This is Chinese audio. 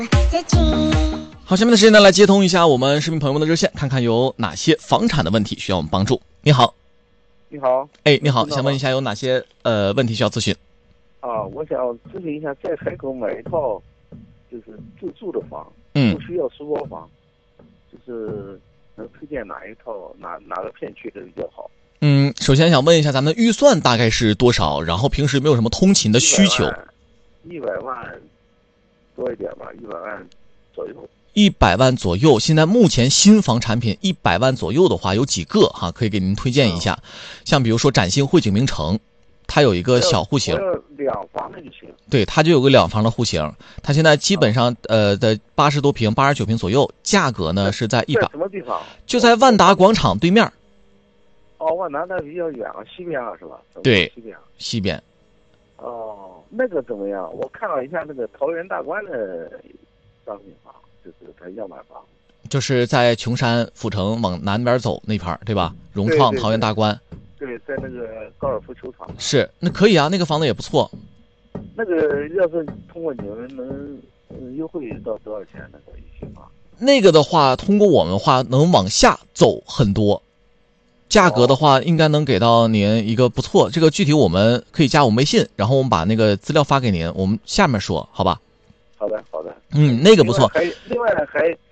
好，下面的时间呢，来接通一下我们市民朋友们的热线，看看有哪些房产的问题需要我们帮助。你好。 你好。 你好，想问一下有哪些问题需要咨询？ 我想咨询一下，在海口买一套就是自住的房，不需要书包房，就是能推荐哪一套哪个片区的比较好？ 首先想问一下咱们的预算大概是多少，然后平时有没有什么通勤的需求 ？100万多一点吧，100万左右。 100万左右，现在目前新房产品100万左右的话有几个哈，可以给您推荐一下。像比如说展兴汇景名城，它有一个小户型， 两房的就行。 对，它就有个两房的户型，它现在基本上的80多平、89平左右，价格呢是在100。 什么地方？ 就在万达广场对面。 万达那比较远啊，西边是吧？ 对， 西边。那个怎么样？我看了一下那个桃园大观的商品房，就是它样板房， 就是在琼山府城往南边走那片对吧？融创桃园大观。 对，在那个高尔夫球场。 是，那可以啊，那个房子也不错。 那个要是通过你们能优惠到多少钱？那个一平方？ 那个的话，通过我们的话能往下走很多。价格的话，应该能给到您一个不错。这个具体我们可以加我们微信，然后我们把那个资料发给您，我们下面说，好吧？ 好的。 那个不错。 另外还